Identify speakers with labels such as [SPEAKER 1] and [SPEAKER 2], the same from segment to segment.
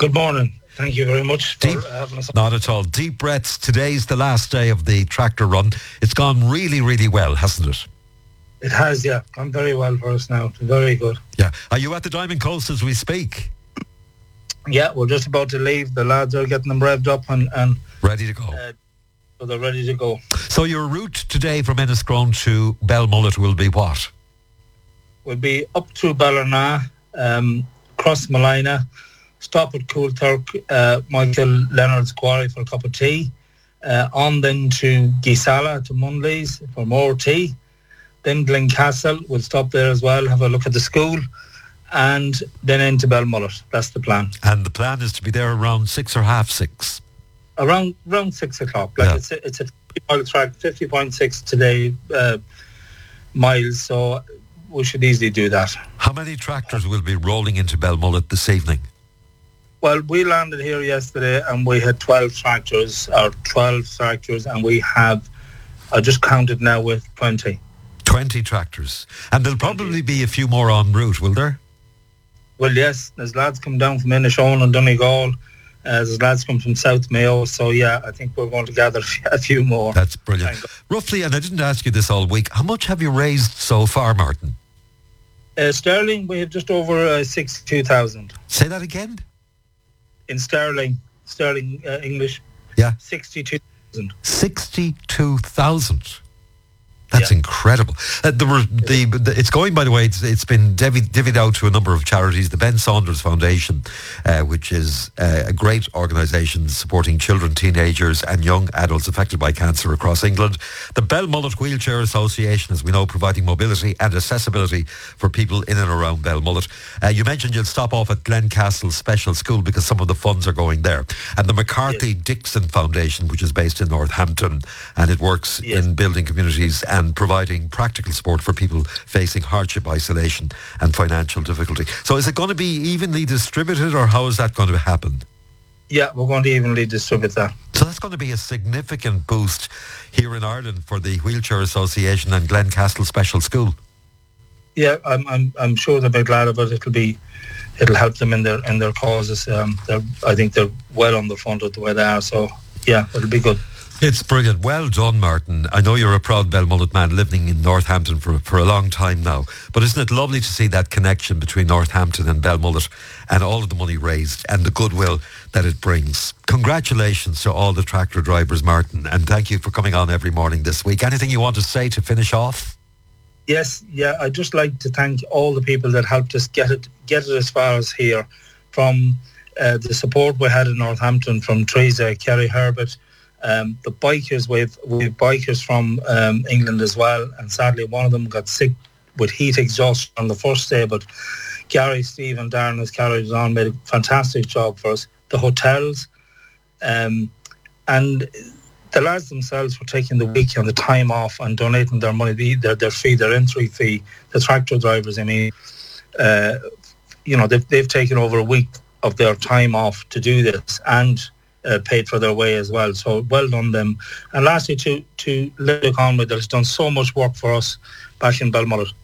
[SPEAKER 1] Good morning. Thank you very much for having us.
[SPEAKER 2] Not at all. Deep breaths. Today's the last day of the tractor run. It's gone really, really well, hasn't it?
[SPEAKER 1] It has, yeah. Gone very well for us now. Very good.
[SPEAKER 2] Yeah. Are you at the Diamond Coast as we speak?
[SPEAKER 1] Yeah, we're just about to leave. The lads are getting them revved up and
[SPEAKER 2] ready to go.
[SPEAKER 1] So they're ready to go.
[SPEAKER 2] So your route today from Enniscrone to Belmullet will be what?
[SPEAKER 1] We'll be up through Ballina, cross Malina, stop at Coolturk, Michael Leonard's Quarry for a cup of tea, on then to Gisala, to Munley's for more tea, then Glencastle, we'll stop there as well, have a look at the school, and then into Belmullet. That's the plan.
[SPEAKER 2] And the plan is to be there around 6 or half 6?
[SPEAKER 1] Around 6 o'clock. Like it's a 50-mile track, 50.6 today miles, so we should easily do that.
[SPEAKER 2] How many tractors will be rolling into Belmullet this evening?
[SPEAKER 1] Well, we landed here yesterday and we had 12 tractors, and we have, I just counted now with 20.
[SPEAKER 2] 20 tractors. And there'll probably be a few more en route, will there?
[SPEAKER 1] Well, yes. There's lads come down from Inishowen and Donegal. There's lads come from South Mayo. So, yeah, I think we're going to gather a few more.
[SPEAKER 2] That's brilliant. Roughly, and I didn't ask you this all week, how much have you raised so far, Martin?
[SPEAKER 1] Sterling, we have just over 62,000.
[SPEAKER 2] Say that again?
[SPEAKER 1] In sterling English.
[SPEAKER 2] Yeah.
[SPEAKER 1] 62,000.
[SPEAKER 2] 62,000. That's incredible. It's going, by the way, it's been divvied out to a number of charities. The Ben Saunders Foundation, which is a great organisation supporting children, teenagers and young adults affected by cancer across England. The Belmullet Wheelchair Association, as we know, providing mobility and accessibility for people in and around Belmullet. You mentioned you'll stop off at Glencastle Special School because some of the funds are going there. And the McCarthy Dixon Foundation, which is based in Northampton, and it works in building communities and providing practical support for people facing hardship, isolation and financial difficulty. So is it going to be evenly distributed, or how is that going to happen?
[SPEAKER 1] Yeah, we're going to evenly distribute that.
[SPEAKER 2] So that's going to be a significant boost here in Ireland for the Wheelchair Association and Glencastle Special School.
[SPEAKER 1] Yeah, I'm sure they'll be glad of it. It'll help them in their causes. I think they're well on the front of the way they are. So yeah, it'll be good.
[SPEAKER 2] It's brilliant. Well done, Martin. I know you're a proud Belmullet man living in Northampton for a long time now. But isn't it lovely to see that connection between Northampton and Belmullet and all of the money raised and the goodwill that it brings? Congratulations to all the tractor drivers, Martin, and thank you for coming on every morning this week. Anything you want to say to finish off?
[SPEAKER 1] Yes, yeah. I'd just like to thank all the people that helped us get it as far as here. From the support we had in Northampton from Teresa, Kerry Herbert, the bikers, we've bikers from England as well, and sadly one of them got sick with heat exhaustion on the first day, but Gary, Steve and Darren has carried it on, made a fantastic job for us. The hotels and the lads themselves for taking the week and the time off and donating their money, their fee, their entry fee. The tractor drivers, I mean, they've taken over a week of their time off to do this and paid for their way as well. So well done them. And lastly, to Linda Conway, that has done so much work for us back in Belmullet.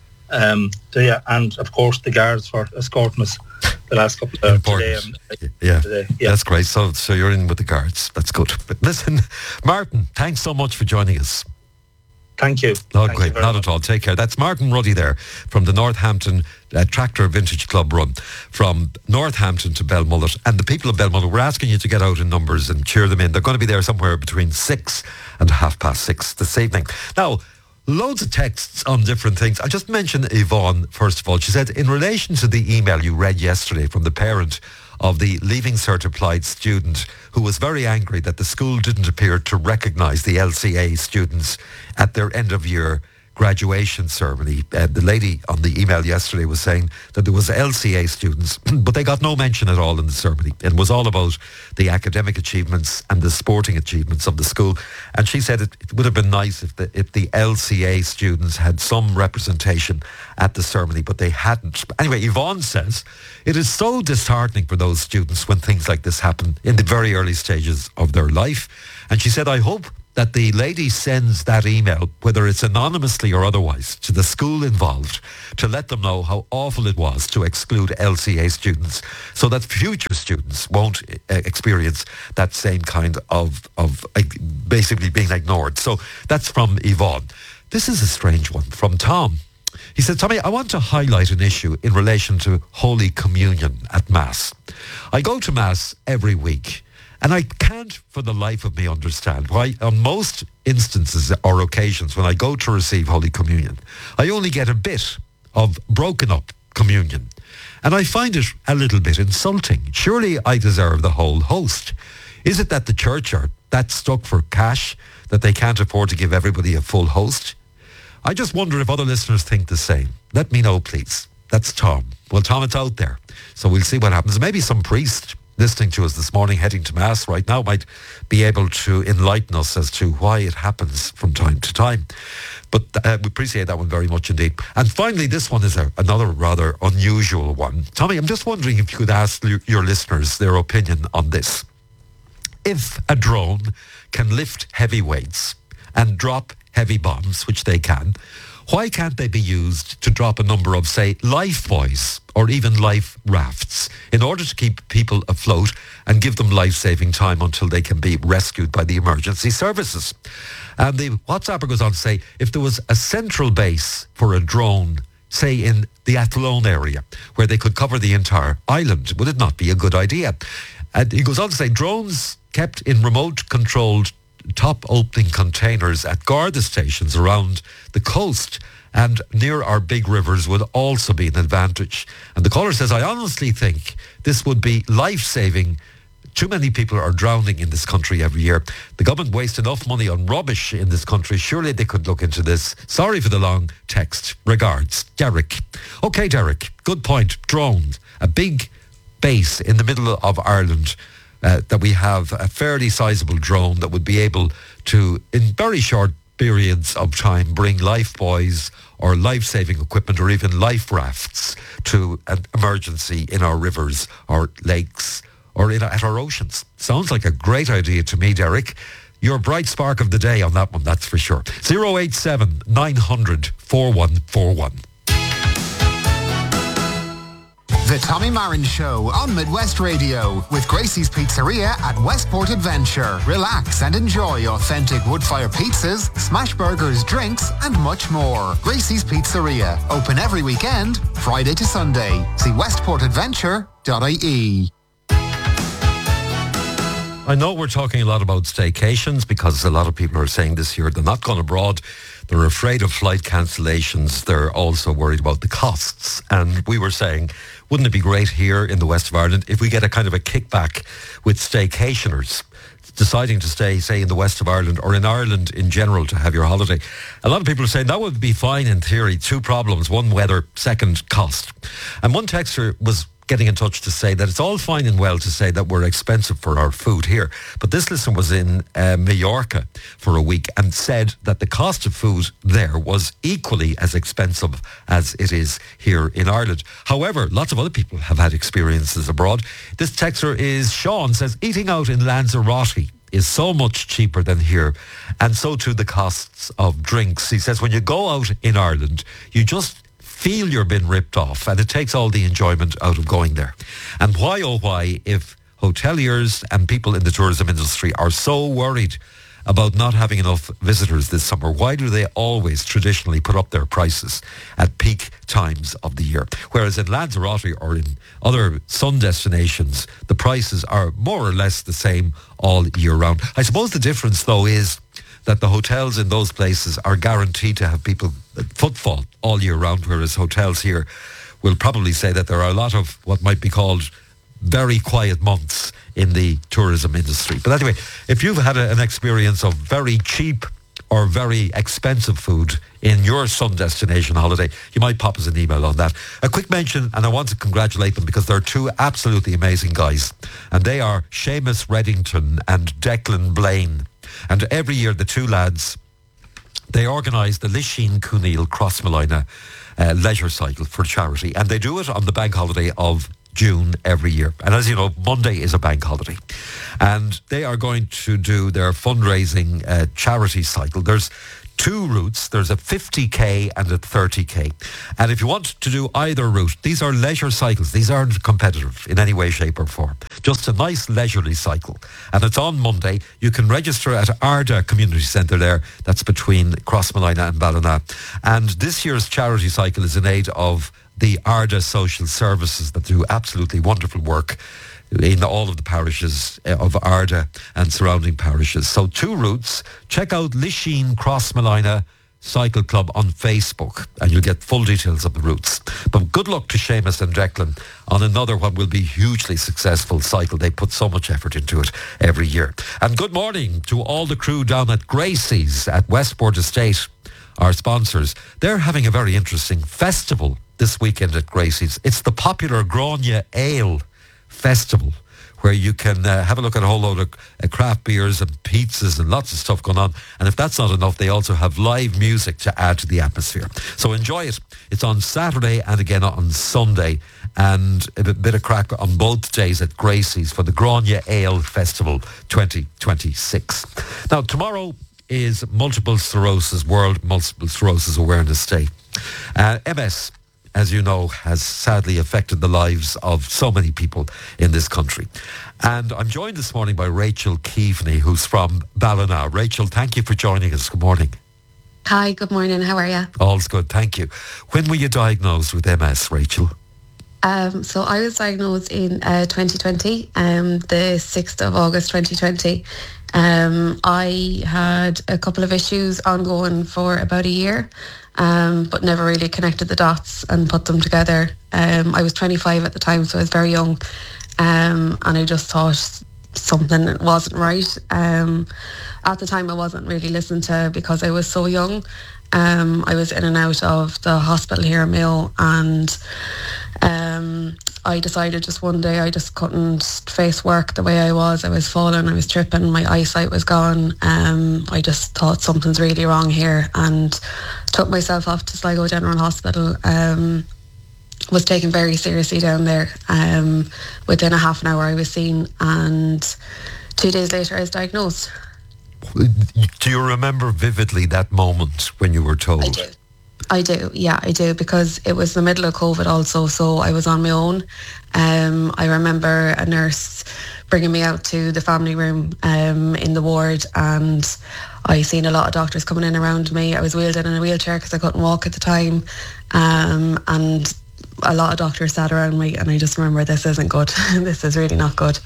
[SPEAKER 1] And of course the guards for escorting us the last couple of days. Today.
[SPEAKER 2] That's great. So you're in with the guards. That's good. But listen, Martin, thanks so much for joining us.
[SPEAKER 1] Thank you.
[SPEAKER 2] Not at all. Take care. That's Martin Ruddy there from the Northampton Tractor Vintage Club run from Northampton to Belmullet. And the people of Belmullet, we're asking you to get out in numbers and cheer them in. They're going to be there somewhere between 6 and 6:30 this evening. Now, loads of texts on different things. I just mentioned Yvonne, first of all. She said, in relation to the email you read yesterday from the parent of the Leaving Cert applied student who was very angry that the school didn't appear to recognise the LCA students at their end of year graduation ceremony. The lady on the email yesterday was saying that there was LCA students, but they got no mention at all in the ceremony. It was all about the academic achievements and the sporting achievements of the school. And she said it would have been nice if the LCA students had some representation at the ceremony, but they hadn't. Anyway, Yvonne says, it is so disheartening for those students when things like this happen in the very early stages of their life. And she said, I hope that the lady sends that email, whether it's anonymously or otherwise, to the school involved to let them know how awful it was to exclude LCA students so that future students won't experience that same kind of basically being ignored. So that's from Yvonne. This is a strange one from Tom. He said, Tommy, I want to highlight an issue in relation to Holy Communion at Mass. I go to Mass every week, and I can't for the life of me understand why on most instances or occasions when I go to receive Holy Communion, I only get a bit of broken up communion. And I find it a little bit insulting. Surely I deserve the whole host. Is it that the church are that stuck for cash that they can't afford to give everybody a full host? I just wonder if other listeners think the same. Let me know, please. That's Tom. Well, Tom, it's out there. So we'll see what happens. Maybe some priest listening to us this morning, heading to Mass right now, might be able to enlighten us as to why it happens from time to time. But we appreciate that one very much indeed. And finally, this one is another rather unusual one. Tommy, I'm just wondering if you could ask your listeners their opinion on this. If a drone can lift heavy weights and drop heavy bombs, which they can, why can't they be used to drop a number of, say, life buoys or even life rafts in order to keep people afloat and give them life-saving time until they can be rescued by the emergency services? And the WhatsApper goes on to say, if there was a central base for a drone, say in the Athlone area, where they could cover the entire island, would it not be a good idea? And he goes on to say, drones kept in remote-controlled top-opening containers at Garda stations around the coast and near our big rivers would also be an advantage. And the caller says, I honestly think this would be life-saving. Too many people are drowning in this country every year. The government wastes enough money on rubbish in this country. Surely they could look into this. Sorry for the long text. Regards, Derek. Okay, Derek, good point. Drones, a big base in the middle of Ireland, that we have a fairly sizable drone that would be able to, in very short periods of time, bring life buoys or life-saving equipment or even life rafts to an emergency in our rivers or lakes or at our oceans. Sounds like a great idea to me, Derek. You're a bright spark of the day on that one, that's for sure. 087 900 4141.
[SPEAKER 3] The Tommy Marin Show on Midwest Radio with Gracie's Pizzeria at Westport Adventure. Relax and enjoy authentic wood-fire pizzas, smash burgers, drinks and much more. Gracie's Pizzeria, open every weekend, Friday to Sunday. See westportadventure.ie.
[SPEAKER 2] I know we're talking a lot about staycations because a lot of people are saying this year they're not going abroad. They're afraid of flight cancellations. They're also worried about the costs. And we were saying, wouldn't it be great here in the west of Ireland if we get a kind of a kickback with staycationers deciding to stay, say, in the west of Ireland or in Ireland in general to have your holiday? A lot of people are saying that would be fine in theory. Two problems. One, weather. Second, cost. And one texter was getting in touch to say that it's all fine and well to say that we're expensive for our food here. But this listener was in Mallorca for a week and said that the cost of food there was equally as expensive as it is here in Ireland. However, lots of other people have had experiences abroad. This texter is Sean, says eating out in Lanzarote is so much cheaper than here, and so too the costs of drinks. He says when you go out in Ireland, you just feel you're being ripped off and it takes all the enjoyment out of going there. And why, oh why, if hoteliers and people in the tourism industry are so worried about not having enough visitors this summer, why do they always traditionally put up their prices at peak times of the year? Whereas in Lanzarote or in other sun destinations, the prices are more or less the same all year round. I suppose the difference, though, is that the hotels in those places are guaranteed to have people footfall all year round, whereas hotels here will probably say that there are a lot of what might be called very quiet months in the tourism industry. But anyway, if you've had an experience of very cheap or very expensive food in your sun destination holiday, you might pop us an email on that. A quick mention, and I want to congratulate them because they're two absolutely amazing guys, and they are Seamus Reddington and Declan Blaine. And every year the two lads, they organise the Lishin Cooneal Crossmolina leisure cycle for charity, and they do it on the bank holiday of June every year. And as you know, Monday is a bank holiday. And they are going to do their fundraising charity cycle. There's two routes. There's a 50k and a 30k. And if you want to do either route, these are leisure cycles. These aren't competitive in any way, shape or form. Just a nice leisurely cycle. And it's on Monday. You can register at Arda Community Centre there. That's between Crossmolina and Ballina. And this year's charity cycle is in aid of the Arda Social Services that do absolutely wonderful work in all of the parishes of Arda and surrounding parishes. So two routes. Check out Lisheen Crossmolina Cycle Club on Facebook and you'll get full details of the routes. But good luck to Seamus and Declan on another one will be hugely successful cycle. They put so much effort into it every year. And good morning to all the crew down at Gracie's at Westport Estate, our sponsors. They're having a very interesting festival this weekend at Gracie's. It's the popular Grania Ale Festival, where you can have a look at a whole load of craft beers and pizzas and lots of stuff going on. And if that's not enough, they also have live music to add to the atmosphere. So enjoy it. It's on Saturday and again on Sunday, and a bit of crack on both days at Gracie's for the Grania Ale Festival 2026. Now, tomorrow is World Multiple Sclerosis Awareness Day. MS, as you know, has sadly affected the lives of so many people in this country. And I'm joined this morning by Rachel Keaveney, who's from Ballina. Rachel, thank you for joining us. Good morning.
[SPEAKER 4] Hi, good morning. How are you?
[SPEAKER 2] All's good, thank you. When were you diagnosed with MS, Rachel?
[SPEAKER 4] So I was diagnosed in 2020, the 6th of August 2020. I had a couple of issues ongoing for about a year, but never really connected the dots and put them together. I was 25 at the time, so I was very young, and I just thought something wasn't right. At the time, I wasn't really listened to because I was so young. I was in and out of the hospital here in Mayo, and I decided just one day I just couldn't face work the way I was. I was falling, I was tripping, my eyesight was gone. I just thought something's really wrong here and took myself off to Sligo General Hospital. Was taken very seriously down there. Within a half an hour I was seen, and 2 days later I was diagnosed.
[SPEAKER 2] Do you remember vividly that moment when you were told?
[SPEAKER 4] I do, because it was the middle of COVID also, so I was on my own. I remember a nurse bringing me out to the family room in the ward, and I seen a lot of doctors coming in around me. I was wheeled in a wheelchair because I couldn't walk at the time, and a lot of doctors sat around me, and I just remember, this isn't good. This is really not good.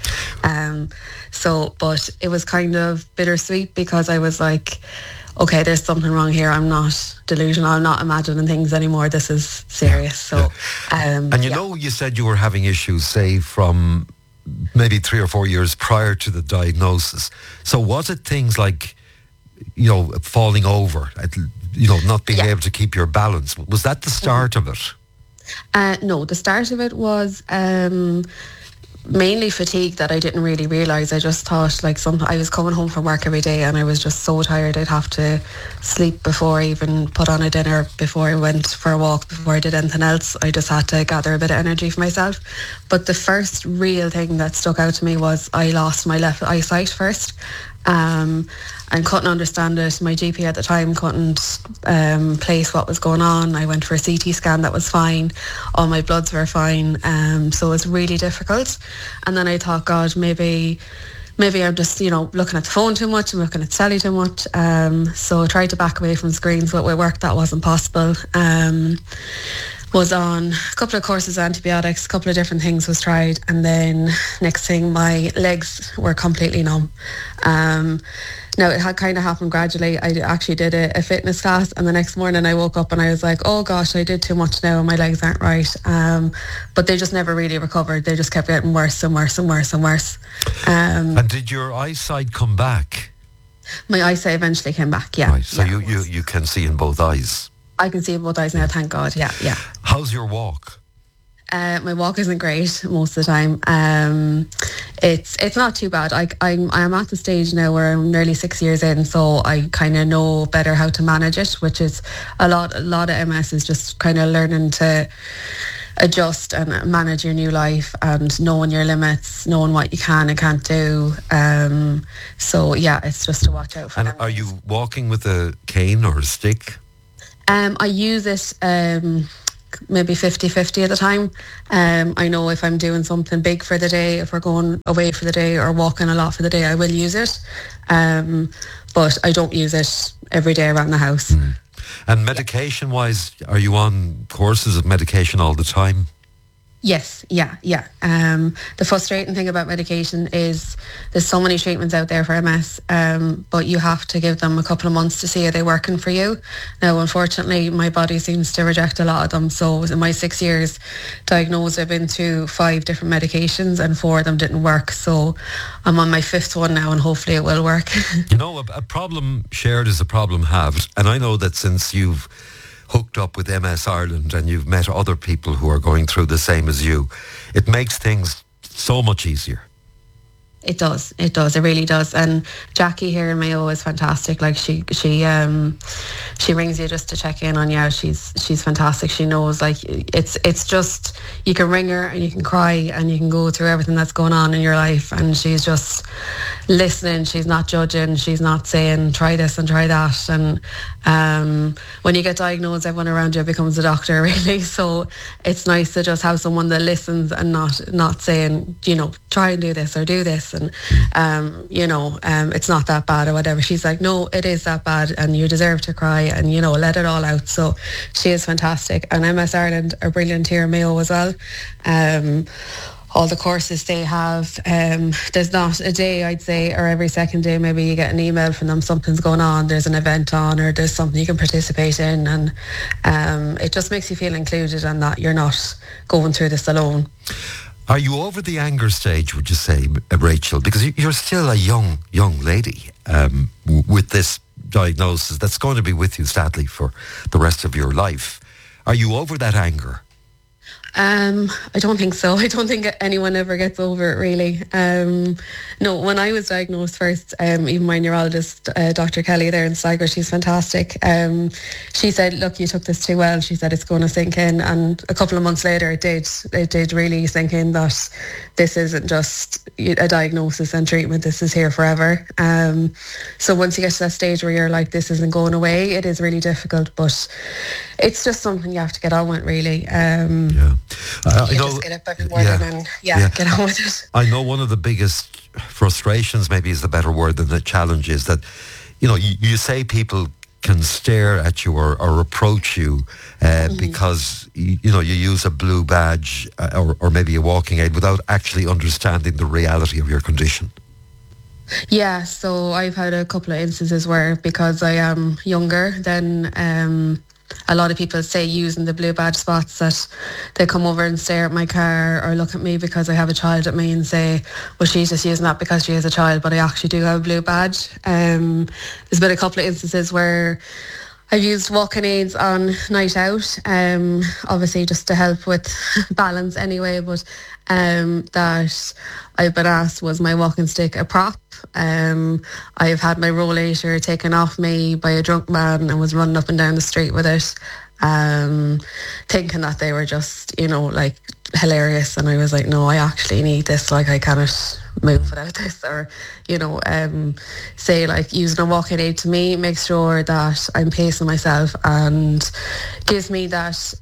[SPEAKER 4] But it was kind of bittersweet because I was like, okay, there's something wrong here. I'm not delusional. I'm not imagining things anymore. This is serious. So,
[SPEAKER 2] and you said you were having issues, say, from maybe 3 or 4 years prior to the diagnosis. So was it things like, falling over, not being able to keep your balance? Was that the start of it?
[SPEAKER 4] No, the start of it was mainly fatigue that I didn't really realise. I just thought I was coming home from work every day and I was just so tired I'd have to sleep before I even put on a dinner, before I went for a walk, before I did anything else. I just had to gather a bit of energy for myself. But the first real thing that stuck out to me was I lost my left eyesight first. And couldn't understand it. My GP at the time couldn't place what was going on. I went for a CT scan, that was fine. All my bloods were fine. So it was really difficult. And then I thought, God, maybe I'm just, looking at the phone too much, I'm looking at telly too much. So I tried to back away from screens, but with work that wasn't possible. Was on a couple of courses of antibiotics, a couple of different things was tried, and then next thing my legs were completely numb. Now it had kind of happened gradually. I actually did a fitness class, and the next morning I woke up and I was like, oh gosh, I did too much now and my legs aren't right. But they just never really recovered. They just kept getting worse and worse and worse and worse.
[SPEAKER 2] And did your eyesight come back?
[SPEAKER 4] My eyesight eventually came back, yeah.
[SPEAKER 2] Right, so you can see in both eyes?
[SPEAKER 4] I can see in both eyes now, thank God, yeah.
[SPEAKER 2] How's your walk?
[SPEAKER 4] My walk isn't great most of the time. It's not too bad. I'm at the stage now where I'm nearly 6 years in, so I kind of know better how to manage it, which is a lot of MS is just kind of learning to adjust and manage your new life, and knowing your limits, knowing what you can and can't do. So yeah, it's just to watch out for
[SPEAKER 2] And
[SPEAKER 4] them.
[SPEAKER 2] are you walking with a cane or a stick?
[SPEAKER 4] I use it maybe 50-50 at the time. I know if I'm doing something big for the day, if we're going away for the day or walking a lot for the day, I will use it. But I don't use it every day around the house.
[SPEAKER 2] And medication-wise, are you on courses of medication all the time?
[SPEAKER 4] Yes, yeah. The frustrating thing about medication is there's so many treatments out there for MS, but you have to give them a couple of months to see are they working for you. Now, unfortunately, my body seems to reject a lot of them. So in my 6 years diagnosed, I've been through 5 different medications and 4 of them didn't work. So I'm on my 5th one now and hopefully it will work.
[SPEAKER 2] You know, a problem shared is a problem halved. And I know that since you've hooked up with MS Ireland and you've met other people who are going through the same as you, it makes things so much easier.
[SPEAKER 4] It does, it really does. And Jackie here in Mayo is fantastic. Like she rings you just to check in on you. She's fantastic. She knows, like, it's just, you can ring her and you can cry and you can go through everything that's going on in your life, and she's just listening. She's not judging. She's not saying try this and try that. And when you get diagnosed, everyone around you becomes a doctor, really. So it's nice to just have someone that listens and not saying, you know, try and do this or do this, and it's not that bad or whatever. She's like, no, it is that bad and you deserve to cry, and, you know, let it all out. So she is fantastic. And MS Ireland are brilliant here in Mayo as well. All the courses they have, there's not a day, I'd say, or every second day maybe you get an email from them, something's going on, there's an event on, or there's something you can participate in, and it just makes you feel included and that you're not going through this alone.
[SPEAKER 2] Are you over the anger stage, would you say, Rachel? Because you're still a young lady with this diagnosis that's going to be with you, sadly, for the rest of your life. Are you over that anger?
[SPEAKER 4] I don't think so. I don't think anyone ever gets over it, really. No, when I was diagnosed first, even my neurologist, Dr. Kelly there in Sligo, she's fantastic. She said, look, you took this too well. She said it's going to sink in. And a couple of months later, it did really sink in that this isn't just a diagnosis and treatment. This is here forever. So once you get to that stage where you're like, this isn't going away, it is really difficult, but it's just something you have to get on with, really.
[SPEAKER 2] I know,
[SPEAKER 4] just get up every morning and get on with it.
[SPEAKER 2] I know one of the biggest frustrations, maybe is the better word than the challenge, is that, you know, you say people can stare at you or approach you because, you know, you use a blue badge or maybe a walking aid without actually understanding the reality of your condition.
[SPEAKER 4] Yeah, so I've had a couple of instances where, because I am younger than a lot of people say, using the blue badge spots, that they come over and stare at my car or look at me because I have a child at me and say, well, she's just using that because she has a child, but I actually do have a blue badge. There's been a couple of instances where I've used walking aids on night out, obviously just to help with balance anyway, but that I've been asked, was my walking stick a prop? I've had my rollator taken off me by a drunk man and was running up and down the street with it, thinking that they were just, you know, like, hilarious. And I was like, no, I actually need this, like, I cannot move without this. Or, you know, say, like, using a walking aid to me makes sure that I'm pacing myself and gives me that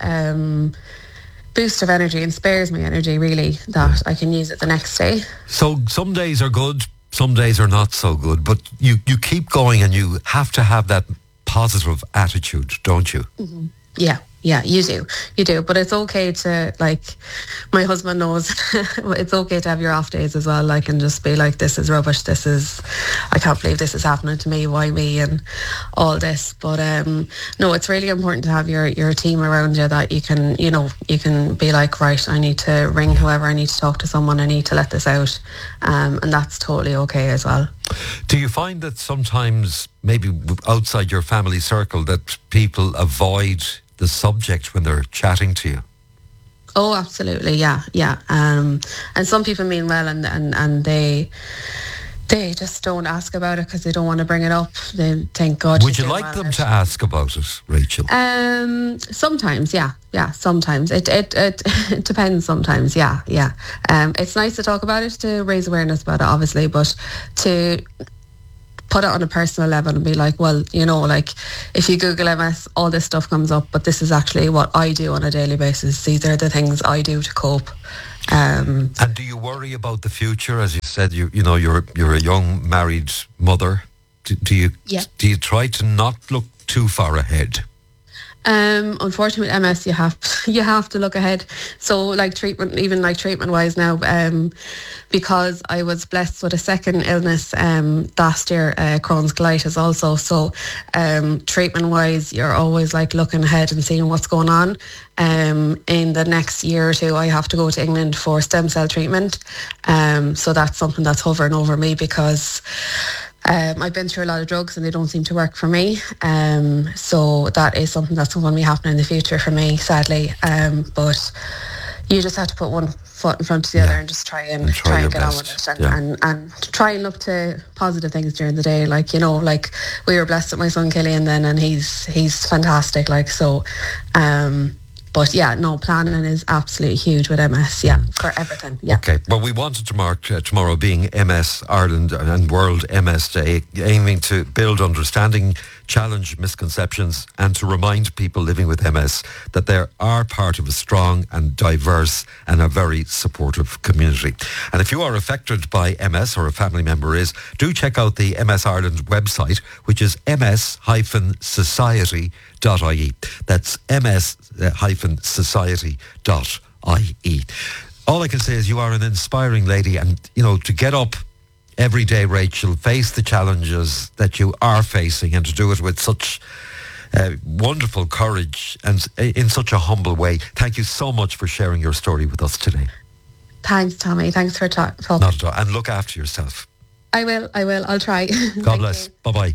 [SPEAKER 4] boost of energy and spares me energy, really, that I can use it the next day.
[SPEAKER 2] So some days are good, some days are not so good, but you keep going, and you have to have that positive attitude, don't you?
[SPEAKER 4] Mm-hmm. Yeah, you do. But it's okay to, like, my husband knows, it's okay to have your off days as well, like, and just be like, this is rubbish, I can't believe this is happening to me, why me, and all this. But no, it's really important to have your team around you that you can be like, right, I need to ring whoever, I need to talk to someone, I need to let this out, and that's totally okay as well.
[SPEAKER 2] Do you find that sometimes, maybe outside your family circle, that people avoid the subject when they're chatting to you?
[SPEAKER 4] Oh, absolutely, yeah. And some people mean well, and they They just don't ask about it because they don't want to bring it up. They think, God.
[SPEAKER 2] Would you like them to ask about it, Rachel?
[SPEAKER 4] Sometimes, yeah. Sometimes it depends. Sometimes, yeah. It's nice to talk about it, to raise awareness about it, obviously, but to put it on a personal level and be like, well, like if you Google MS, all this stuff comes up, but this is actually what I do on a daily basis. These are the things I do to cope.
[SPEAKER 2] And do you worry about the future? As you said, you're a young married mother. Do you try to not look too far ahead?
[SPEAKER 4] Unfortunately with MS you have to look ahead. So like treatment wise now, because I was blessed with a second illness last year, Crohn's colitis also. So treatment wise, you're always like looking ahead and seeing what's going on. In the next year or two, I have to go to England for stem cell treatment. So that's something that's hovering over me because I've been through a lot of drugs and they don't seem to work for me. So that is something that's going to be happening in the future for me, sadly. But you just have to put one foot in front of the other and just try and get on with it and try and look to positive things during the day. Like, like we were blessed with my son Killian then, and he's fantastic. Like, so, but yeah, no, planning is absolutely huge with MS, for everything. Yeah.
[SPEAKER 2] Okay, well, we wanted to mark tomorrow being MS Ireland and World MS Day, aiming to build understanding, challenge misconceptions, and to remind people living with MS that they are part of a strong and diverse and a very supportive community. And if you are affected by MS or a family member is, do check out the MS Ireland website, which is ms-society.ie. That's ms-society.ie. All I can say is you are an inspiring lady, and to get up every day, Rachel, face the challenges that you are facing and to do it with such wonderful courage and in such a humble way. Thank you so much for sharing your story with us today.
[SPEAKER 4] Thanks, Tommy. Thanks for talking.
[SPEAKER 2] Not at all. And look after yourself.
[SPEAKER 4] I will. I'll try.
[SPEAKER 2] God bless. Bye-bye.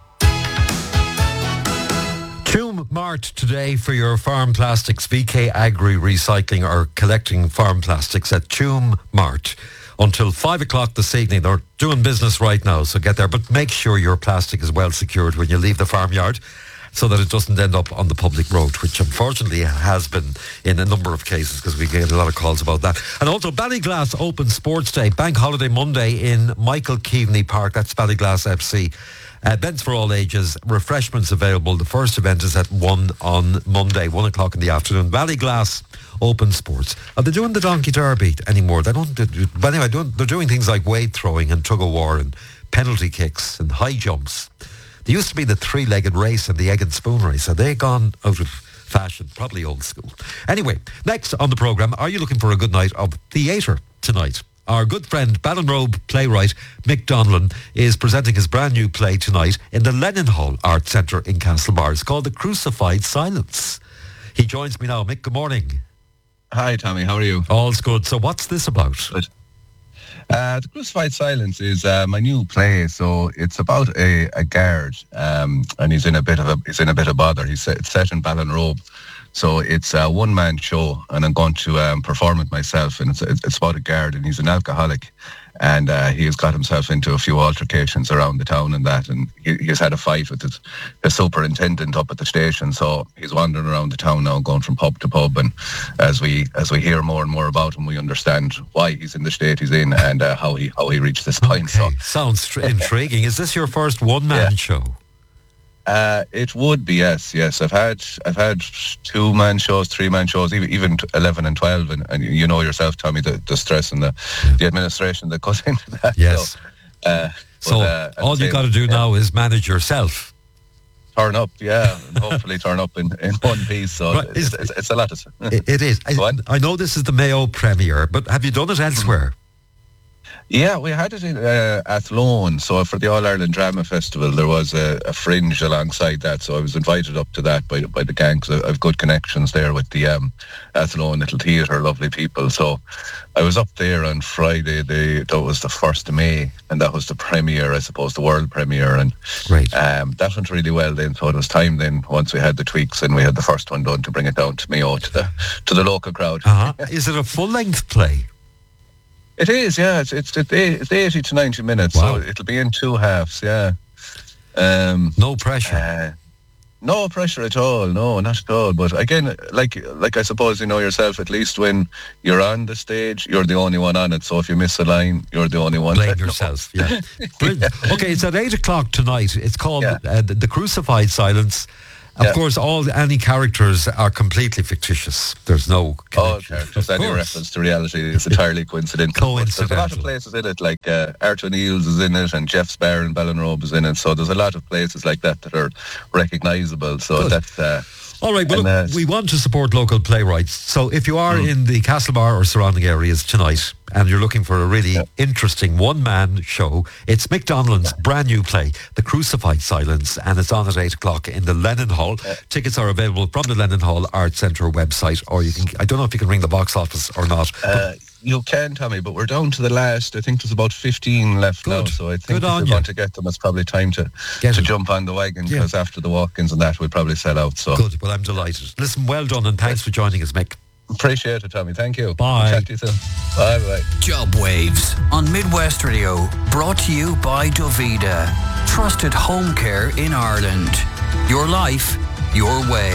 [SPEAKER 2] Tuam Mart today for your farm plastics. VK Agri Recycling are collecting farm plastics at Tuam Mart until 5 o'clock this evening. They're doing business right now, so get there. But make sure your plastic is well secured when you leave the farmyard so that it doesn't end up on the public road, which unfortunately has been in a number of cases because we get a lot of calls about that. And also Ballyglass Open Sports Day, Bank Holiday Monday in Michael Keaveney Park. That's Ballyglass FC. Events for all ages, refreshments available. The first event is at 1 on Monday, 1 o'clock in the afternoon. Ballyglass Open Sports. Are they doing the Donkey Derby anymore? They don't. But anyway, they're doing things like weight throwing and tug of war and penalty kicks and high jumps. There used to be the three-legged race and the egg and spoon race. Are they gone out of fashion? Probably old school. Anyway, next on the programme, are you looking for a good night of theatre tonight? Our good friend, Ballinrobe playwright Mick Donlan is presenting his brand new play tonight in the Lennon Hall Art Centre in Castlebar. It's called The Crucified Silence. He joins me now. Mick, good morning.
[SPEAKER 5] Hi, Tommy. How are you?
[SPEAKER 2] All's good. So what's this about?
[SPEAKER 5] Good. The Crucified Silence is my new play. So it's about a guard, and he's in a bit of bother. It's set in Ballinrobe. So it's a one-man show, and I'm going to perform it myself. And it's about a guard, and he's an alcoholic, and he has got himself into a few altercations around the town and that, and he has had a fight with the superintendent up at the station. So he's wandering around the town now, going from pub to pub, and as we hear more and more about him, we understand why he's in the state he's in and how he reached this point.
[SPEAKER 2] Okay. So sounds intriguing. Is this your first one-man show?
[SPEAKER 5] It would be, yes. I've had 2-man shows, 3-man shows, even 11 and 12, and you know yourself, Tommy, the stress and the administration that goes into that.
[SPEAKER 2] Yes. So all you got to do now is manage yourself.
[SPEAKER 5] Turn up, and hopefully turn up in one piece. So right. It's a lot of.
[SPEAKER 2] It is. I know this is the Mayo premiere, but have you done it elsewhere?
[SPEAKER 5] Yeah, we had it in Athlone. So for the All-Ireland Drama Festival, there was a fringe alongside that. So I was invited up to that by the gang, because I've good connections there with the Athlone Little Theatre, lovely people. So I was up there on Friday. That was the 1st of May, and that was the premiere, I suppose, the world premiere. And that went really well then. So it was time then, once we had the tweaks and we had the first one done, to bring it down to Mayo, to the local crowd.
[SPEAKER 2] Is it a full-length play?
[SPEAKER 5] It is, yeah. It's 80 to 90 minutes,
[SPEAKER 2] Wow.
[SPEAKER 5] so it'll be in 2 halves, yeah.
[SPEAKER 2] No pressure.
[SPEAKER 5] No pressure at all, no, not at all. But again, like I suppose you know yourself, at least when you're on the stage, you're the only one on it. So if you miss a line, you're the only one.
[SPEAKER 2] Blame yourself, yeah. Brilliant. Okay, it's at 8 o'clock tonight. It's called The Crucified Silence. Of course, any characters are completely fictitious. There's no connection.
[SPEAKER 5] All characters, any reference to reality is entirely coincidental. There's a lot of places in it, like Arthur O'Neill's is in it, and Jeff's Bar in Ballinrobe is in it. So there's a lot of places like that are recognisable. So that's...
[SPEAKER 2] all right, well, look, we want to support local playwrights. So if you are in the Castlebar or surrounding areas tonight and you're looking for a really interesting one-man show, it's Mick Donnellan's brand new play, The Crucified Silence, and it's on at 8 o'clock in the Lennon Hall. Tickets are available from the Lennon Hall Arts Centre website, or you can, I don't know if you can ring the box office or not.
[SPEAKER 5] You can, Tommy, but we're down to the last. I think there's about 15 left now, so I think if you're going to get them, it's probably time to jump on the wagon, because after the walk-ins and that, we'll probably sell out. So
[SPEAKER 2] good, well, I'm delighted. Listen, well done, and thanks for joining us, Mick.
[SPEAKER 5] Appreciate it, Tommy. Thank you.
[SPEAKER 2] Bye.
[SPEAKER 5] Chat to you soon. Bye.
[SPEAKER 6] Job Waves on Midwest Radio, brought to you by Dovida. Trusted home care in Ireland. Your life, your way.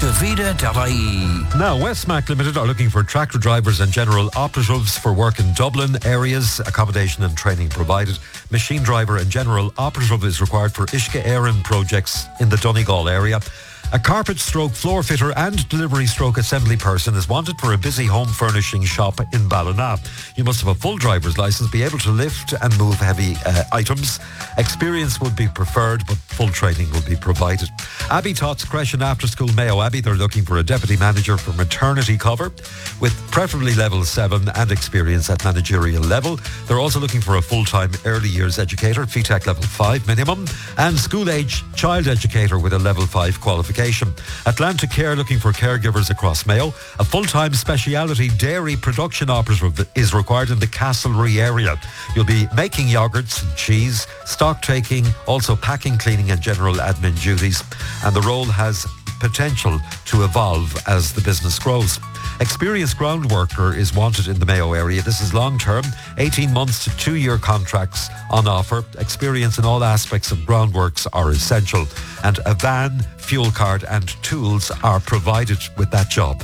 [SPEAKER 6] Dovida.ie.
[SPEAKER 2] Now, Westmac Limited are looking for tractor drivers and general operatives for work in Dublin areas. Accommodation and training provided. Machine driver and general operative is required for Ishka Éireann projects in the Donegal area. A carpet stroke floor fitter and delivery stroke assembly person is wanted for a busy home furnishing shop in Ballina. You must have a full driver's licence, be able to lift and move heavy items. Experience would be preferred, but full training will be provided. Abbey Tots Creche and After School Mayo Abbey, they're looking for a deputy manager for maternity cover with preferably level 7 and experience at managerial level. They're also looking for a full-time early years educator, FETAC level 5 minimum, and school-age child educator with a level 5 qualification. Atlantic Care looking for caregivers across Mayo. A full-time speciality dairy production operative is required in the Castlereagh area. You'll be making yogurts and cheese, stock taking, also packing, cleaning and general admin duties. And the role has potential to evolve as the business grows. Experienced ground worker is wanted in the Mayo area. This is long-term, 18 months to 2-year contracts on offer. Experience in all aspects of groundworks are essential, and a van, fuel card and tools are provided with that job.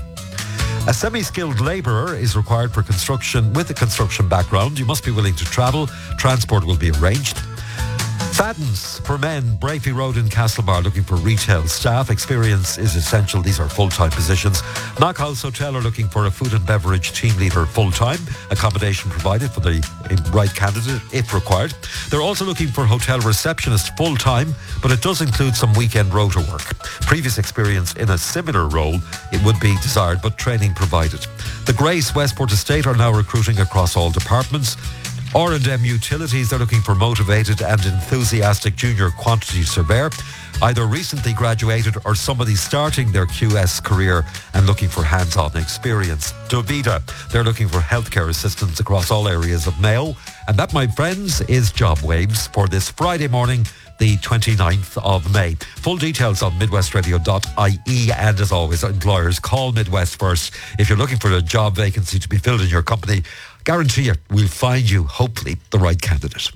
[SPEAKER 2] A semi-skilled labourer is required for construction with a construction background. You must be willing to travel. Transport will be arranged. Fadden's for men, Brafey Road in Castlebar, looking for retail staff. Experience is essential. These are full-time positions. Knockhouse Hotel are looking for a food and beverage team leader full-time. Accommodation provided for the right candidate if required. They're also looking for hotel receptionist full-time, but it does include some weekend rota work. Previous experience in a similar role, it would be desired, but training provided. The Grace Westport Estate are now recruiting across all departments. R&M Utilities are looking for motivated and enthusiastic junior quantity surveyor, either recently graduated or somebody starting their QS career and looking for hands-on experience. Dovida, they're looking for healthcare assistants across all areas of Mayo. And that, my friends, is Job Waves for this Friday morning, the 29th of May. Full details on midwestradio.ie, and as always, employers, call Midwest first. If you're looking for a job vacancy to be filled in your company, guarantee you we'll find you, hopefully, the right candidate.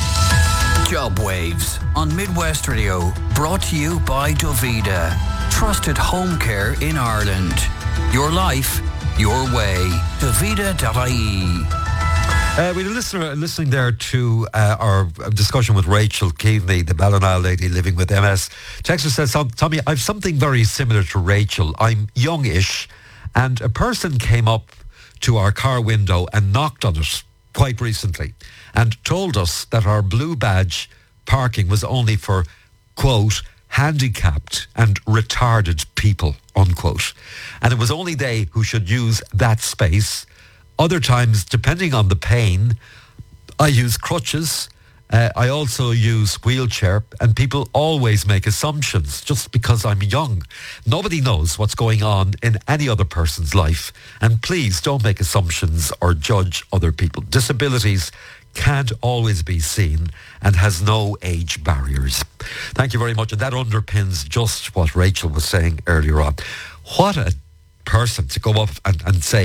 [SPEAKER 6] Job Waves on Midwest Radio, brought to you by Dovida. Trusted home care in Ireland. Your life, your way. Dovida.ie.
[SPEAKER 2] We had a listener listening there to our discussion with Rachel Keaveney, the Ballina lady living with MS. Texter says, Tommy, I've something very similar to Rachel. I'm youngish, and a person came up to our car window and knocked on it quite recently and told us that our blue badge parking was only for, quote, handicapped and retarded people, unquote. And it was only they who should use that space. Other times, depending on the pain, I use crutches. I also use wheelchair, and people always make assumptions just because I'm young. Nobody knows what's going on in any other person's life. And please don't make assumptions or judge other people. Disabilities can't always be seen and has no age barriers. Thank you very much. And that underpins just what Rachel was saying earlier on. What a person to go up and say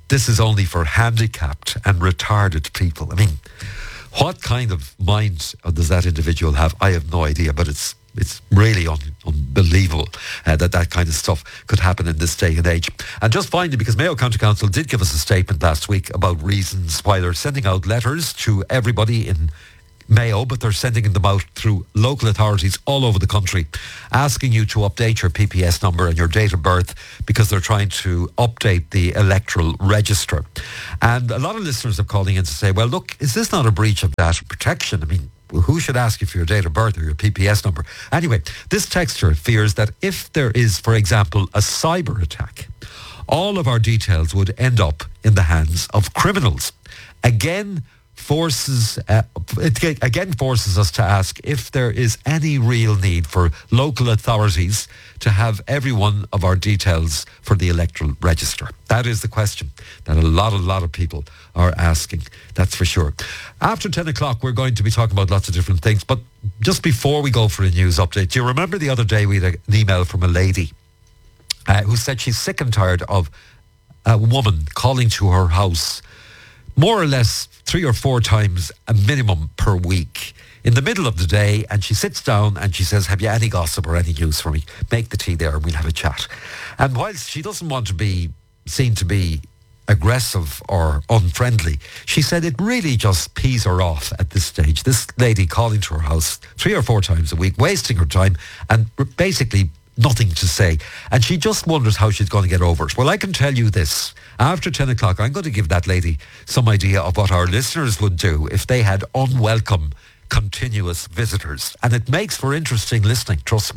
[SPEAKER 2] this is only for handicapped and retarded people. I mean, what kind of mind does that individual have? I have no idea, but it's really unbelievable that kind of stuff could happen in this day and age. And just finally, because Mayo County Council did give us a statement last week about reasons why they're sending out letters to everybody in Mayo, but they're sending them out through local authorities all over the country, asking you to update your PPS number and your date of birth because they're trying to update the electoral register. And a lot of listeners are calling in to say, well, look, is this not a breach of data protection? I mean, who should ask you for your date of birth or your PPS number? Anyway, this texter fears that if there is, for example, a cyber attack, all of our details would end up in the hands of criminals. Again, forces us to ask if there is any real need for local authorities to have every one of our details for the electoral register. That is the question that a lot of people are asking, that's for sure. After 10 o'clock, we're going to be talking about lots of different things, but just before we go for a news update, do you remember the other day we had an email from a lady who said she's sick and tired of a woman calling to her house more or less 3 or 4 times a minimum per week in the middle of the day, and she sits down and she says, have you any gossip or any news for me? Make the tea there and we'll have a chat. And whilst she doesn't want to be seen to be aggressive or unfriendly, she said it really just pees her off at this stage. This lady calling to her house 3 or 4 times a week, wasting her time and basically nothing to say. And she just wonders how she's going to get over it. Well, I can tell you this. After 10 o'clock, I'm going to give that lady some idea of what our listeners would do if they had unwelcome, continuous visitors. And it makes for interesting listening, trust me.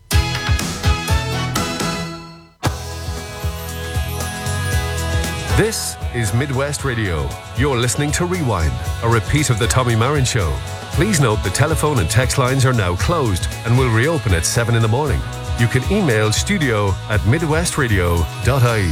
[SPEAKER 7] This is Midwest Radio. You're listening to Rewind, a repeat of the Tommy Marin Show. Please note the telephone and text lines are now closed and will reopen at 7 in the morning. You can email studio@midwestradio.ie.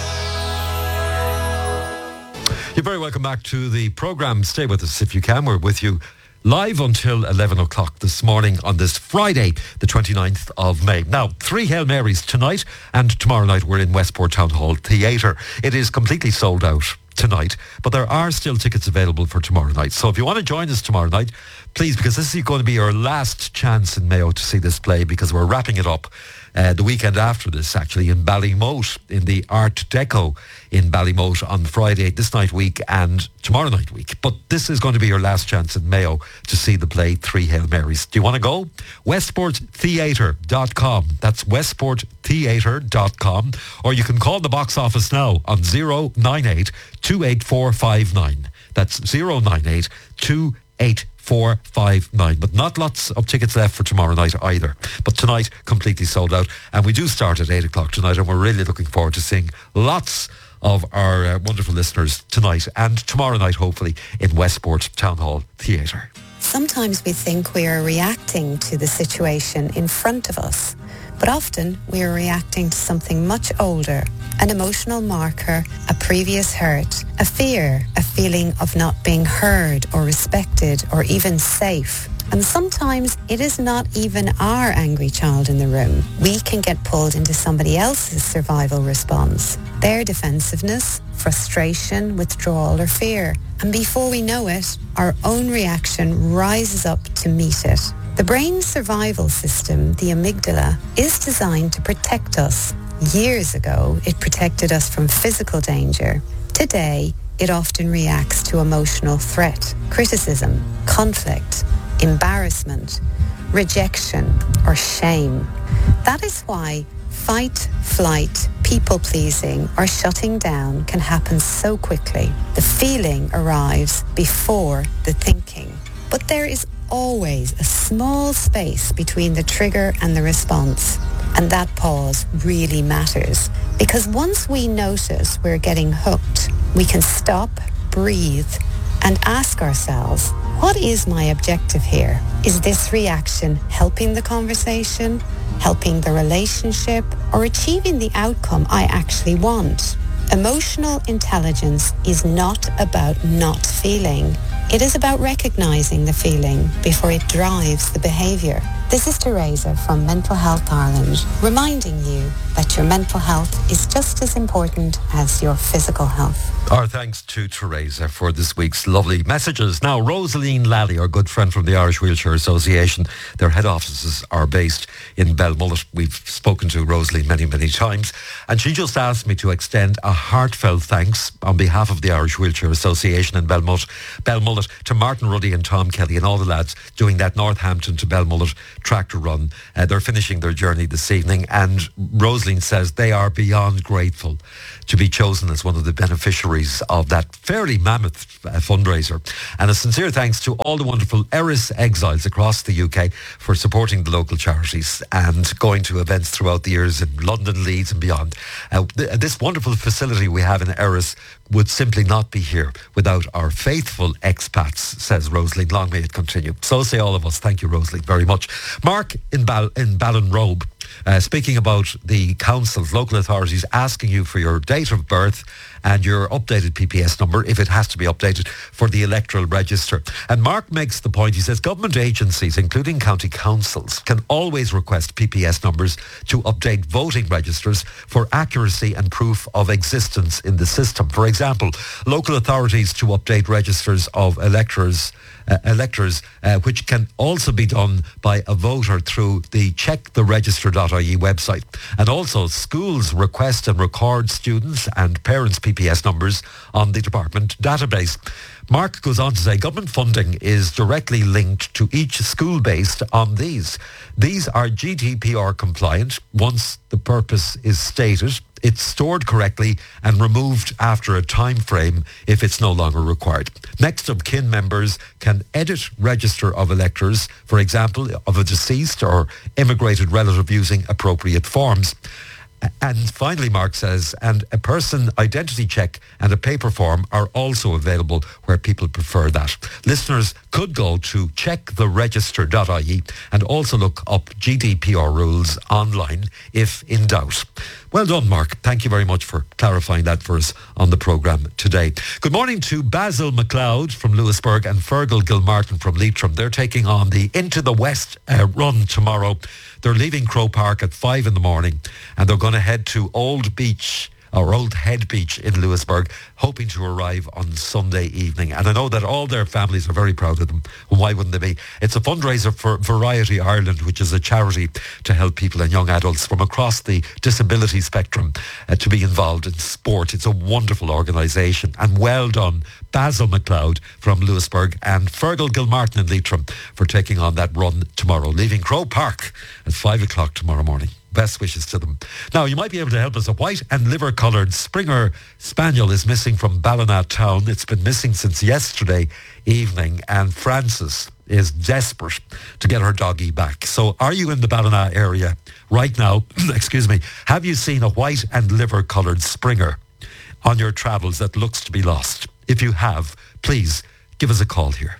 [SPEAKER 2] You're very welcome back to the programme. Stay with us if you can. We're with you live until 11 o'clock this morning on this Friday, the 29th of May. Now, 3 Hail Marys tonight and tomorrow night we're in Westport Town Hall Theatre. It is completely sold out tonight, but there are still tickets available for tomorrow night. So if you want to join us tomorrow night, please, because this is going to be your last chance in Mayo to see this play, because we're wrapping it up the weekend after this, actually, in Ballymote, in the Art Deco in Ballymote on Friday this night week and tomorrow night week. But this is going to be your last chance in Mayo to see the play 3 Hail Marys. Do you want to go? westporttheatre.com. That's westporttheatre.com. Or you can call the box office now on 098 28459. That's 098 28459. But not lots of tickets left for tomorrow night either. But tonight, completely sold out. And we do start at 8 o'clock tonight, and we're really looking forward to seeing lots of our wonderful listeners tonight and tomorrow night, hopefully, in Westport Town Hall Theatre.
[SPEAKER 8] Sometimes we think we are reacting to the situation in front of us, but often we are reacting to something much older, an emotional marker, a previous hurt, a fear, a feeling of not being heard or respected or even safe. And sometimes it is not even our angry child in the room. We can get pulled into somebody else's survival response, their defensiveness, frustration, withdrawal or fear. And before we know it, our own reaction rises up to meet it. The brain's survival system, the amygdala, is designed to protect us. Years ago, it protected us from physical danger. Today, it often reacts to emotional threat, criticism, conflict, embarrassment, rejection, or shame. That is why fight, flight, people-pleasing, or shutting down can happen so quickly. The feeling arrives before the thinking. But there is always a small space between the trigger and the response. And that pause really matters, because once we notice we're getting hooked, we can stop, breathe, and ask ourselves, what is my objective here? Is this reaction helping the conversation, helping the relationship, or achieving the outcome I actually want? Emotional intelligence is not about not feeling. It is about recognizing the feeling before it drives the behavior. This is Teresa from Mental Health Ireland, reminding you that your mental health is just as important as your physical health.
[SPEAKER 2] Our thanks to Teresa for this week's lovely messages. Now, Rosaleen Lally, our good friend from the Irish Wheelchair Association, their head offices are based in Belmullet. We've spoken to Rosaleen many, many times, and she just asked me to extend a heartfelt thanks on behalf of the Irish Wheelchair Association in Belmullet to Martin Ruddy and Tom Kelly and all the lads doing that Northampton to Belmullet tractor run. They're finishing their journey this evening, and Rosaleen says they are beyond grateful to be chosen as one of the beneficiaries of that fairly mammoth fundraiser. And a sincere thanks to all the wonderful Erris exiles across the UK for supporting the local charities and going to events throughout the years in London, Leeds and beyond. This wonderful facility we have in Erris would simply not be here without our faithful expats, says Rosaleen. Long may it continue. So say all of us. Thank you, Rosaleen, very much. Mark in Ballinrobe, speaking about the councils, local authorities asking you for your date of birth and your updated PPS number, if it has to be updated, for the electoral register. And Mark makes the point, he says, government agencies, including county councils, can always request PPS numbers to update voting registers for accuracy and proof of existence in the system. For example, local authorities to update registers of electors, which can also be done by a voter through the checktheregister.ie website. And also schools request and record students and parents' PPS numbers on the department database. Mark goes on to say government funding is directly linked to each school based on these. These are GDPR compliant once the purpose is stated. It's stored correctly and removed after a time frame if it's no longer required. Next of kin members can edit register of electors, for example, of a deceased or immigrated relative using appropriate forms. And finally, Mark says, and a person identity check and a paper form are also available where people prefer that. Listeners could go to checktheregister.ie and also look up GDPR rules online if in doubt. Well done, Mark. Thank you very much for clarifying that for us on the programme today. Good morning to Basil McLeod from Lewisburg and Fergal Gilmartin from Leitrim. They're taking on the Into the West run tomorrow. They're leaving Crow Park at 5 in the morning and they're going to head to Old Head Beach in Lewisburg, hoping to arrive on Sunday evening. And I know that all their families are very proud of them. Why wouldn't they be? It's a fundraiser for Variety Ireland, which is a charity to help people and young adults from across the disability spectrum to be involved in sport. It's a wonderful organisation. And well done, Basil McLeod from Lewisburg and Fergal Gilmartin in Leitrim for taking on that run tomorrow, leaving Crow Park at 5 o'clock tomorrow morning. Best wishes to them. Now, you might be able to help us. A white and liver-coloured Springer Spaniel is missing from Ballina town. It's been missing since yesterday evening, and Frances is desperate to get her doggy back. So are you in the Ballina area right now? Excuse me. Have you seen a white and liver-coloured Springer on your travels that looks to be lost? If you have, please give us a call here.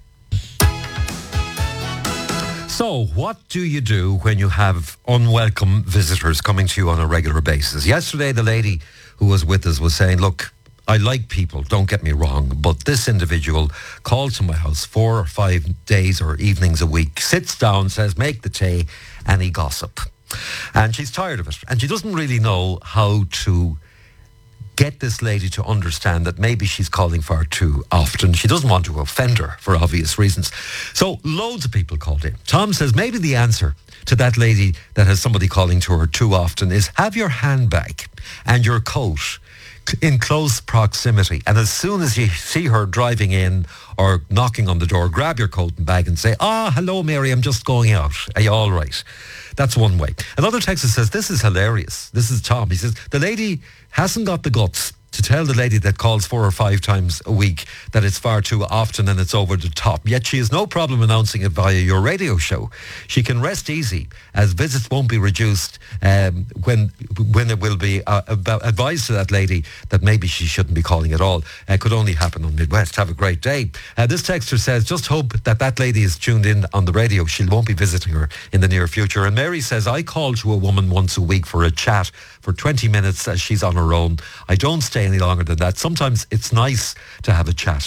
[SPEAKER 2] So, what do you do when you have unwelcome visitors coming to you on a regular basis? Yesterday, the lady who was with us was saying, look, I like people, don't get me wrong, but this individual calls to my house 4 or 5 days or evenings a week, sits down, says, make the tea, and he gossip. And she's tired of it. And she doesn't really know how to get this lady to understand that maybe she's calling far too often. She doesn't want to offend her for obvious reasons. So loads of people called in. Tom says maybe the answer to that lady that has somebody calling to her too often is have your handbag and your coat in close proximity. And as soon as you see her driving in or knocking on the door, grab your coat and bag and say, hello, Mary, I'm just going out. Are you all right? That's one way. Another texter says, this is hilarious. This is Tom. He says, the lady hasn't got the guts to tell the lady that calls 4 or 5 times a week that it's far too often and it's over the top. Yet she has no problem announcing it via your radio show. She can rest easy as visits won't be reduced when it will be advised to that lady that maybe she shouldn't be calling at all. It could only happen on Midwest. Have a great day. This texter says, just hope that lady is tuned in on the radio. She won't be visiting her in the near future. And Mary says, I call to a woman once a week for a chat for 20 minutes as she's on her own. I don't stay any longer than that. Sometimes it's nice to have a chat.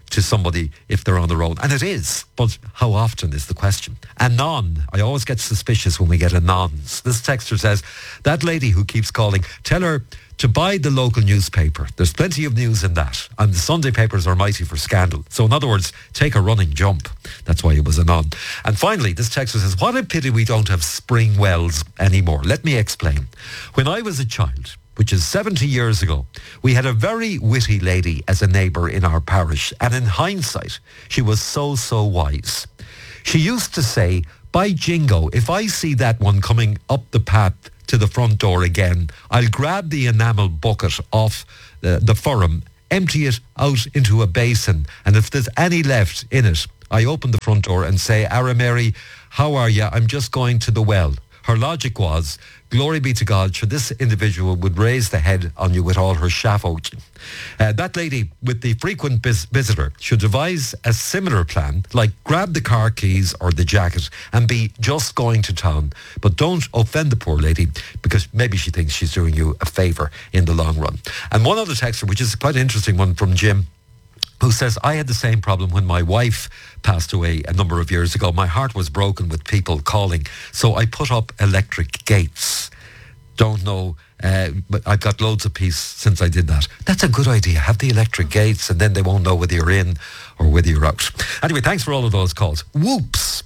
[SPEAKER 2] to somebody if they're on the road. And it is, but how often is the question. Anon. I always get suspicious when we get anons. This texter says, that lady who keeps calling, tell her to buy the local newspaper. There's plenty of news in that. And the Sunday papers are mighty for scandal. So in other words, take a running jump. That's why it was anon. And finally, this texter says, what a pity we don't have spring wells anymore. Let me explain. When I was a child, which is 70 years ago, we had a very witty lady as a neighbour in our parish. And in hindsight, she was so wise. She used to say, by jingo, if I see that one coming up the path to the front door again, I'll grab the enamel bucket off the forum, empty it out into a basin, and if there's any left in it, I open the front door and say, Ara Mary, how are you? I'm just going to the well. Her logic was, glory be to God, sure this individual would raise the head on you with all her shaft. That lady with the frequent visitor should devise a similar plan, like grab the car keys or the jacket and be just going to town. But don't offend the poor lady, because maybe she thinks she's doing you a favour in the long run. And one other texter, which is quite an interesting one from Jim, who says, I had the same problem when my wife passed away a number of years ago. My heart was broken with people calling, so I put up electric gates. Don't know, but I've got loads of peace since I did that. That's a good idea. Have the electric gates, and then they won't know whether you're in or whether you're out. Anyway, thanks for all of those calls. Whoops.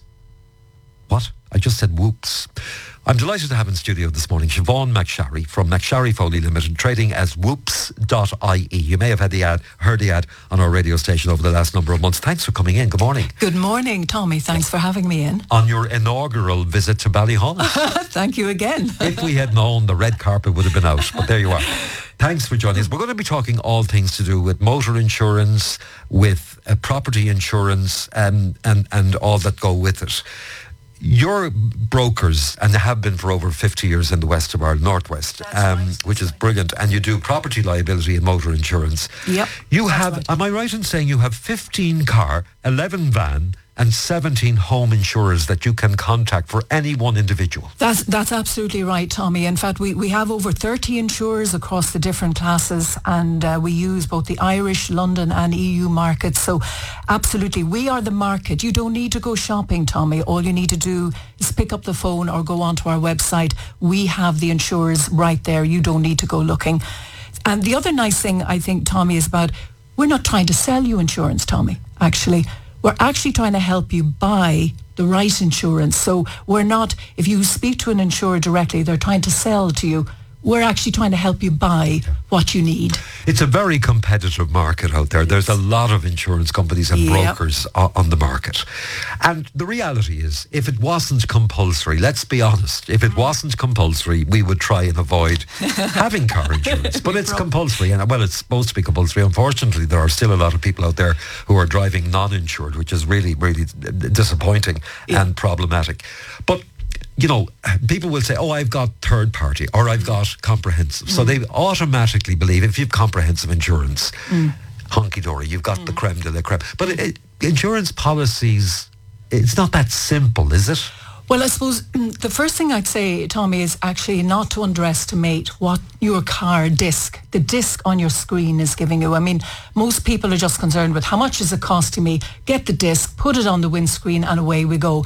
[SPEAKER 2] What? I just said whoops. I'm delighted to have in studio this morning Siobhan McSharry from McSharry Foley Limited, trading as whoops.ie. You may have heard the ad on our radio station over the last number of months. Thanks for coming in. Good morning.
[SPEAKER 9] Good morning, Tommy. Thanks for having me in.
[SPEAKER 2] On your inaugural visit to Ballyholland.
[SPEAKER 9] Thank you again.
[SPEAKER 2] If we had known, the red carpet would have been out, but there you are. Thanks for joining us. We're going to be talking all things to do with motor insurance, with property insurance, and all that go with it. You're brokers, and they have been for over 50 years in the west of Ireland, northwest, which is brilliant. And you do property liability and motor insurance.
[SPEAKER 9] Yep.
[SPEAKER 2] You have, am I right in saying you have 15 car, 11 van, and 17 home insurers that you can contact for any one individual?
[SPEAKER 9] That's absolutely right, Tommy. In fact, we have over 30 insurers across the different classes, and we use both the Irish, London and EU markets. So absolutely, we are the market. You don't need to go shopping, Tommy. All you need to do is pick up the phone or go onto our website. We have the insurers right there. You don't need to go looking. And the other nice thing, I think, Tommy, is about we're not trying to sell you insurance, Tommy, actually. We're actually trying to help you buy the right insurance. So we're not, if you speak to an insurer directly, they're trying to sell to you. We're actually trying to help you buy what you need.
[SPEAKER 2] It's a very competitive market out there. There's a lot of insurance companies and brokers on the market. And the reality is, if it wasn't compulsory, let's be honest, if it wasn't compulsory, we would try and avoid having car insurance. But it's compulsory, and well, it's supposed to be compulsory. Unfortunately, there are still a lot of people out there who are driving non-insured, which is really, really disappointing and problematic. But you know, people will say, oh, I've got third party or I've got comprehensive. So they automatically believe if you've comprehensive insurance, hunky-dory, you've got the creme de la creme. But insurance policies, it's not that simple, is it?
[SPEAKER 9] Well, I suppose the first thing I'd say, Tommy, is actually not to underestimate what your car the disc on your screen is giving you. I mean, most people are just concerned with how much is it costing me, get the disc, put it on the windscreen and away we go.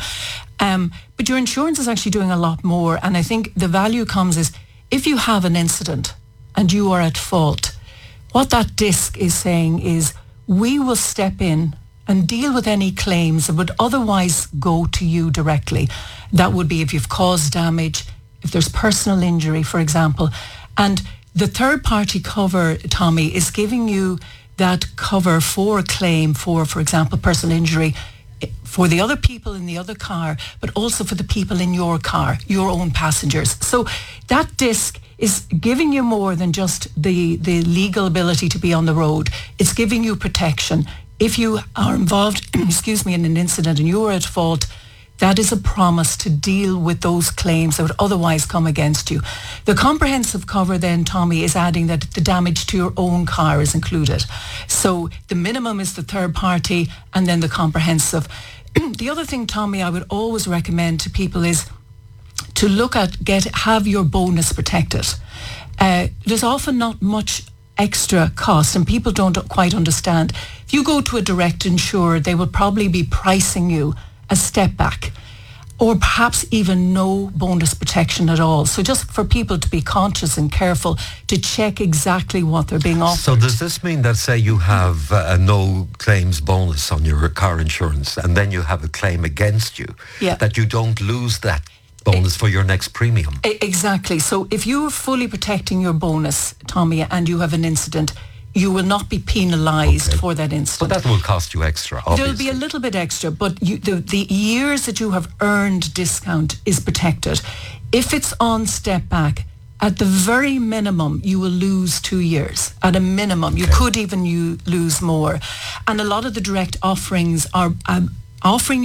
[SPEAKER 9] But your insurance is actually doing a lot more. And I think the value comes is if you have an incident and you are at fault, what that disc is saying is we will step in and deal with any claims that would otherwise go to you directly. That would be if you've caused damage, if there's personal injury, for example. And the third party cover, Tommy, is giving you that cover for a claim for example, personal injury, for the other people in the other car, but also for the people in your car, your own passengers. So that disc is giving you more than just the legal ability to be on the road. It's giving you protection. If you are involved, in an incident and you are at fault, that is a promise to deal with those claims that would otherwise come against you. The comprehensive cover then, Tommy, is adding that the damage to your own car is included. So the minimum is the third party and then the comprehensive. The other thing, Tommy, I would always recommend to people is to look at, have your bonus protected. There's often not much extra cost, and people don't quite understand. If you go to a direct insurer, they will probably be pricing you a step back, or perhaps even no bonus protection at all. So just for people to be conscious and careful to check exactly what they're being offered.
[SPEAKER 2] So does this mean that, say, you have a no claims bonus on your car insurance and then you have a claim against you, that you don't lose that bonus for your next premium?
[SPEAKER 9] Exactly. So if you're fully protecting your bonus, Tommy, and you have an incident, you will not be penalised for that incident.
[SPEAKER 2] But that will cost you extra, obviously.
[SPEAKER 9] There'll be a little bit extra, but the years that you have earned discount is protected. If it's on step back, at the very minimum, you will lose 2 years. At a minimum. You could even lose more. And a lot of the direct offerings are offering